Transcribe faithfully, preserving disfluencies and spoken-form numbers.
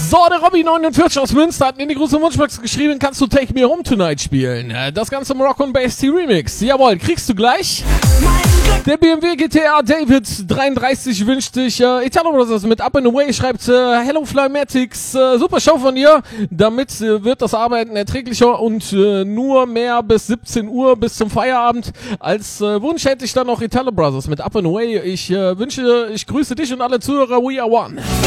So, der Robby neunundvierzig aus Münster hat in die große Wunschbox geschrieben, kannst du Take Me Home Tonight spielen? Das Ganze im Rock and Bass T Remix. Jawohl, kriegst du gleich. Der B M W G T R David dreiunddreißig wünscht dich äh, Italo Brothers mit Up and Away, schreibt äh, Hello Flymatics, äh, super Show von dir, damit äh, wird das Arbeiten erträglicher und äh, nur mehr bis siebzehn Uhr bis zum Feierabend. Als äh, Wunsch hätte ich dann noch Italo Brothers mit Up and Away. Ich äh, wünsche, ich grüße dich und alle Zuhörer, we are one.